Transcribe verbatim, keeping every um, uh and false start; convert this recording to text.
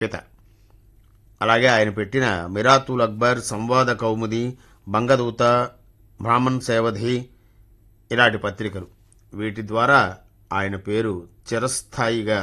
పిత. అలాగే ఆయన పెట్టిన మిరాతుల్ అక్బర్, సంవాద కౌముది, బంగదూత, బ్రాహ్మణ్ సేవధి ఇలాంటి పత్రికలు, వీటి ద్వారా ఆయన పేరు చిరస్థాయిగా